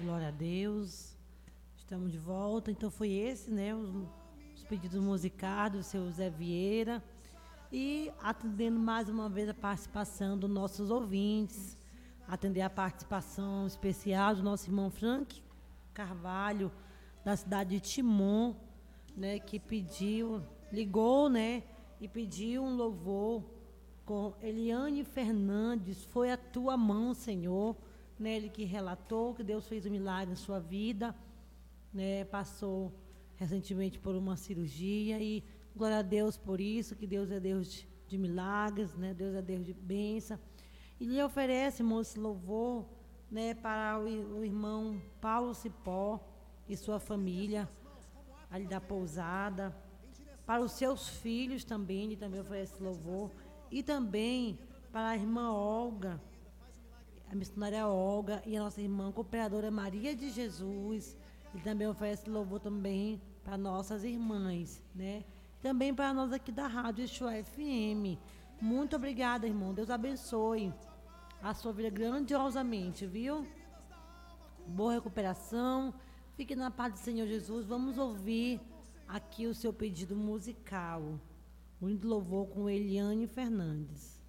Glória a Deus. Estamos de volta. Então foi esse, né? Os pedidos musicais do seu Zé Vieira. E atendendo mais uma vez a participação dos nossos ouvintes. Atender a participação especial do nosso irmão Frank Carvalho, da cidade de Timon, né? Que ligou, né? E pediu um louvor com Eliane Fernandes. Foi a tua mão, Senhor. Né, ele que relatou que Deus fez um milagre em sua vida, né, passou recentemente por uma cirurgia e glória a Deus por isso, que Deus é Deus de milagres, né, Deus é Deus de bênção. E lhe oferece, irmão, esse louvor, né, para o irmão Paulo Cipó e sua família, ali da pousada, para os seus filhos também, ele também oferece louvor, e também para a irmã Olga, a missionária Olga e a nossa irmã cooperadora Maria de Jesus. Ele também oferece louvor também para nossas irmãs, né? Também para nós aqui da Rádio Yeshua FM. Muito obrigada, irmão. Deus abençoe a sua vida grandiosamente, viu? Boa recuperação. Fique na paz do Senhor Jesus. Vamos ouvir aqui o seu pedido musical. Um louvor com Eliane Fernandes.